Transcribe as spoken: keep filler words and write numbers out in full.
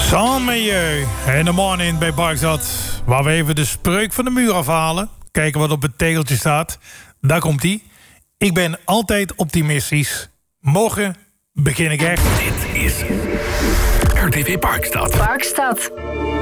Milieu in de morning bij Parkstad. Waar we even de spreuk van de muur afhalen. Kijken wat op het tegeltje staat. Daar komt ie. Ik ben altijd optimistisch. Morgen begin ik echt. Dit is R T V Parkstad. Parkstad.